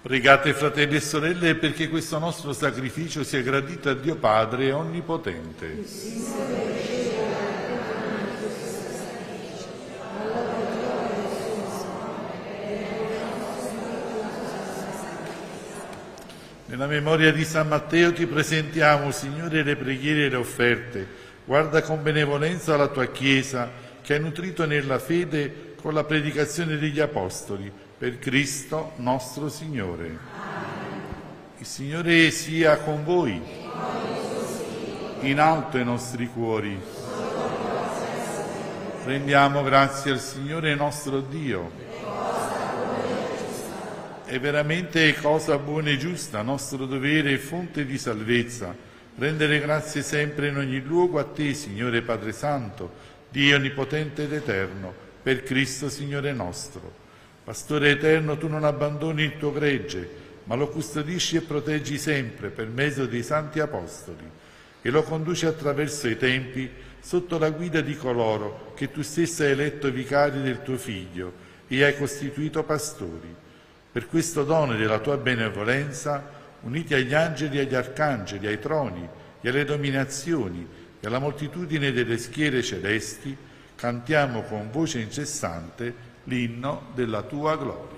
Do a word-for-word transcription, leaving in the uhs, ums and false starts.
Pregate, fratelli e sorelle, perché questo nostro sacrificio sia gradito a Dio Padre Onnipotente. Nella memoria di San Matteo ti presentiamo, Signore, le preghiere e le offerte. Guarda con benevolenza la tua Chiesa, che hai nutrito nella fede con la predicazione degli Apostoli, per Cristo nostro Signore. Amen. Il Signore sia con voi. In alto i nostri cuori. Rendiamo grazie al Signore nostro Dio. È veramente cosa buona e giusta, nostro dovere e fonte di salvezza, rendere grazie sempre in ogni luogo a Te, Signore Padre Santo, Dio Onnipotente ed Eterno, per Cristo Signore nostro. Pastore eterno, Tu non abbandoni il Tuo gregge, ma lo custodisci e proteggi sempre per mezzo dei Santi Apostoli e lo conduci attraverso i tempi sotto la guida di coloro che Tu stessa hai eletto vicari del Tuo Figlio e hai costituito pastori. Per questo dono della Tua benevolenza, uniti agli angeli e agli arcangeli, ai troni e alle dominazioni e alla moltitudine delle schiere celesti, cantiamo con voce incessante l'inno della Tua gloria.